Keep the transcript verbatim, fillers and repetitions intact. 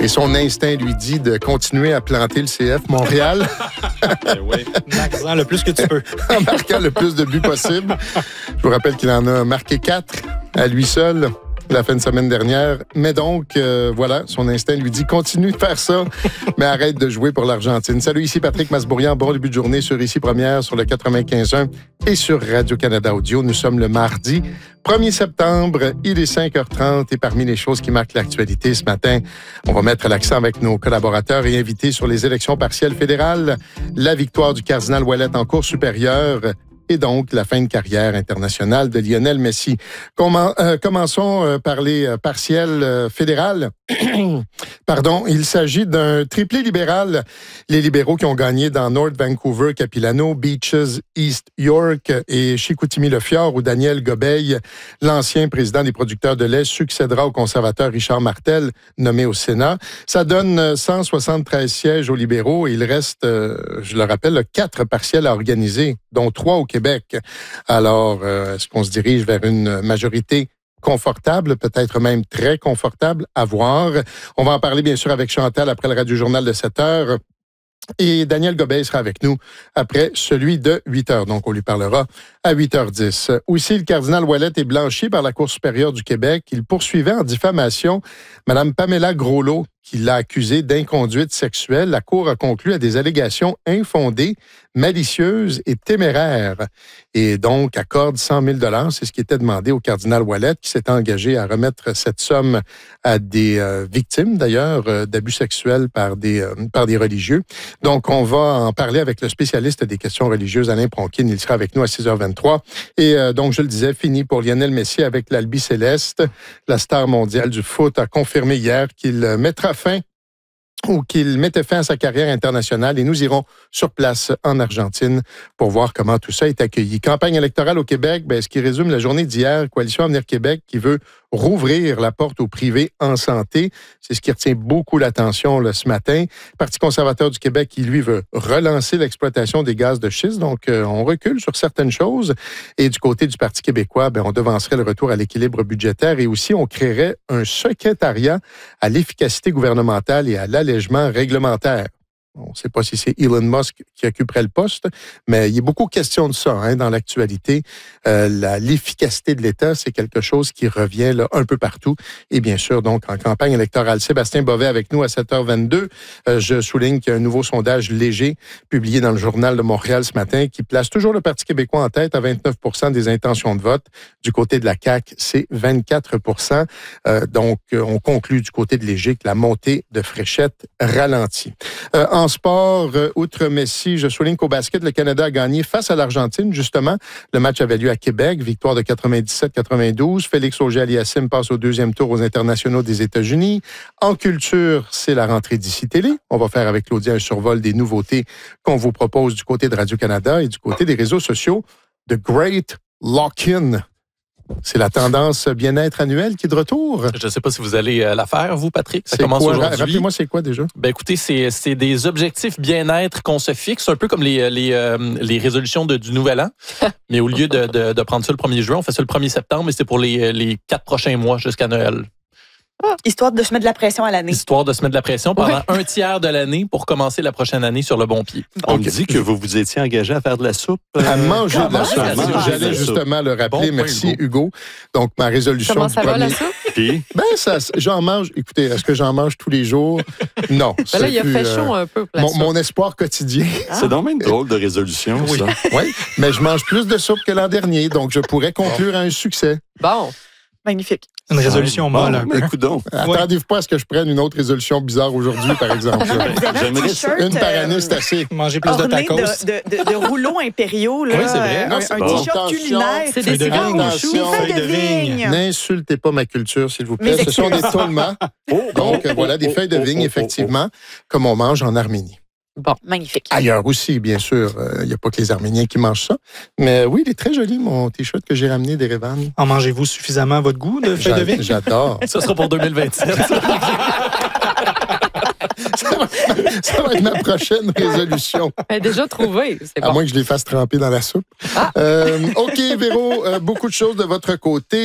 Et son instinct lui dit de continuer à planter le C F Montréal. Oui. Marquant le plus que tu peux. En marquant le plus de buts possible. Je vous rappelle qu'il en a marqué quatre à lui seul la fin de semaine dernière. Mais donc, euh, voilà, son instinct lui dit continue de faire ça, mais arrête de jouer pour l'Argentine. Salut, ici Patrick Masbourian. Bon début de journée sur Ici Première, sur le quatre-vingt-quinze un et sur Radio-Canada Audio. Nous sommes le mardi premier septembre. Il est cinq heures trente et parmi les choses qui marquent l'actualité ce matin, on va mettre l'accent avec nos collaborateurs et invités sur les élections partielles fédérales, la victoire du cardinal Ouellet en Cour supérieure, et donc la fin de carrière internationale de Lionel Messi. Comment, euh, commençons euh, par les euh, partielles euh, fédérales. Pardon, il s'agit d'un triplé libéral. Les libéraux qui ont gagné dans North Vancouver, Capilano, Beaches, East York et Chicoutimi-Le-Fjord, où Daniel Gobeil, l'ancien président des producteurs de lait, succédera au conservateur Richard Martel, nommé au Sénat. Ça donne cent soixante-treize sièges aux libéraux et il reste, euh, je le rappelle, quatre partiels à organiser, dont trois au Québec. Alors, euh, est-ce qu'on se dirige vers une majorité confortable, peut-être même très confortable, à voir? On va en parler bien sûr avec Chantal après le Radio-Journal de sept heures. Et Daniel Gobeil sera avec nous après celui de huit heures. Donc, on lui parlera à huit heures dix. Aussi, le cardinal Ouellet est blanchi par la Cour supérieure du Québec. Il poursuivait en diffamation Mme Pamela Groslot, qui l'a accusée d'inconduite sexuelle. La Cour a conclu à des allégations infondées, malicieuses et téméraires. Et donc, accorde cent mille dollars. C'est ce qui était demandé au cardinal Ouellet, qui s'est engagé à remettre cette somme à des euh, victimes, d'ailleurs, euh, d'abus sexuels par des, euh, par des religieux. Donc, on va en parler avec le spécialiste des questions religieuses, Alain Pronkin. Il sera avec nous à six heures vingt-trois. Et euh, donc, je le disais, fini pour Lionel Messi avec l'Albi Céleste. La star mondiale du foot a confirmé hier qu'il mettra fin ou qu'il mettait fin à sa carrière internationale et nous irons sur place en Argentine pour voir comment tout ça est accueilli. Campagne électorale au Québec, ben, ce qui résume la journée d'hier, Coalition Avenir Québec qui veut rouvrir la porte au privé en santé. C'est ce qui retient beaucoup l'attention là, ce matin. Parti conservateur du Québec qui, lui, veut relancer l'exploitation des gaz de schiste. Donc, euh, on recule sur certaines choses. Et du côté du Parti québécois, ben, on devancerait le retour à l'équilibre budgétaire et aussi on créerait un secrétariat à l'efficacité gouvernementale et à l'allègement réglementaire. On ne sait pas si c'est Elon Musk qui occuperait le poste, mais il y a beaucoup question de ça hein, dans l'actualité. Euh, la, l'efficacité de l'État, c'est quelque chose qui revient là, un peu partout. Et bien sûr, donc, en campagne électorale. Sébastien Bovet avec nous à sept heures vingt-deux. Euh, je souligne qu'il y a un nouveau sondage léger publié dans le Journal de Montréal ce matin qui place toujours le Parti québécois en tête à vingt-neuf pour cent des intentions de vote. Du côté de la C A Q, c'est vingt-quatre pour cent. Euh, donc, on conclut du côté de Léger que la montée de Fréchette ralentit. Euh, En sport, euh, outre Messi, je souligne qu'au basket, le Canada a gagné face à l'Argentine, justement. Le match avait lieu à Québec, victoire de quatre-vingt-dix-sept quatre-vingt-douze. Félix Auger-Aliassime passe au deuxième tour aux internationaux des États-Unis. En culture, c'est la rentrée d'Ici Télé. On va faire avec Claudia un survol des nouveautés qu'on vous propose du côté de Radio-Canada et du côté des réseaux sociaux. The Great Lock-in. C'est la tendance bien-être annuelle qui est de retour. Je ne sais pas si vous allez la faire, vous, Patrick. Ça c'est commence quoi? aujourd'hui. Rappelez-moi, c'est quoi déjà? Ben écoutez, c'est, c'est des objectifs bien-être qu'on se fixe, un peu comme les, les, euh, les résolutions de, du Nouvel An. Mais au lieu de, de, de prendre ça le premier juin, on fait ça le premier septembre et c'est pour les, les quatre prochains mois jusqu'à Noël. Histoire de se mettre de la pression à l'année. Histoire de se mettre de la pression pendant ouais. un tiers de l'année pour commencer la prochaine année sur le bon pied. On me dit que vous vous étiez engagé à faire de la soupe. Euh, à manger de la soupe. Ah, J'allais justement le rappeler. Bon, Merci, Hugo. Donc, ma résolution Comment du ça va, premier... la soupe? Puis? Ben, ça, j'en mange. Écoutez, est-ce que j'en mange tous les jours? Non. Ben là, il a plus, fait chaud euh, un peu. Pour la mon, soupe. mon espoir quotidien. Ah. C'est donc même une drôle de résolution, oui. ça. Oui, mais je mange plus de soupe que l'an dernier, donc je pourrais conclure à un succès. Bon. Magnifique. Une résolution bon, molle un peu. mais coudonc. Attendez-vous pas à ce que je prenne une autre résolution bizarre aujourd'hui, par exemple. Vous avez un J'aimerais t-shirt, Une par année, euh, c'est assez. Manger plus de orné tacos. de, de, de, de rouleaux impériaux. Là, Oui, c'est vrai. Un, Non, c'est un bon. t-shirt Attention. culinaire. C'est Feuille des de cigares vigne. au chou. Des Attention. feuilles de Feuille de vigne. vigne. N'insultez pas ma culture, s'il vous plaît. Mes Ce sont des excuses. tolmas. Donc, euh, voilà, des feuilles de vigne, effectivement, comme on mange en Arménie. Bon. Magnifique. Ailleurs aussi, bien sûr. Il n'y a pas que les Arméniens qui mangent ça. Mais oui, il est très joli, mon T-shirt que j'ai ramené d'Erevan. En mangez-vous suffisamment à votre goût de feuilles de vigne? J'adore. Ça sera pour deux mille vingt-sept. ça, va, ça va être ma prochaine résolution. Elle est déjà trouvée. C'est À bon. moins que je les fasse tremper dans la soupe. Ah. Euh, OK, Véro, euh, beaucoup de choses de votre côté.